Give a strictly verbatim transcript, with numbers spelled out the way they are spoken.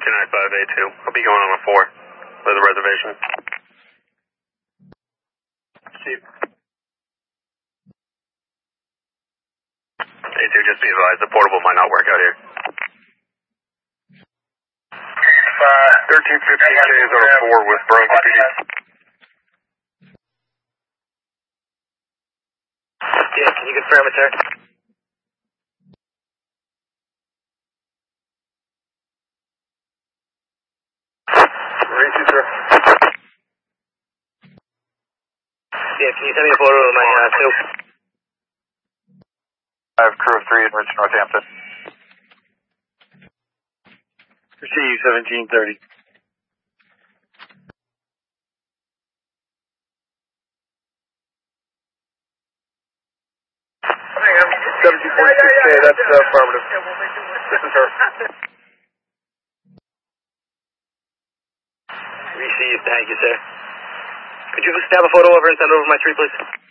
two nine five A two. I'll be going on a four with a reservation. Steve. A two, just be advised, the portable might not work out here. Uh, thirteen fifteen K is on a four with Bronx P D. Yeah, can you confirm it, sir? Racy, sir. Yeah, can you send me a photo of my uh, soup? I have crew of three in Rich, Northampton. Proceed seventeen thirty. seventeen forty-six K, that's uh, affirmative. This is her. Received, thank you, sir. Could you snap a photo over and send over my tree, please?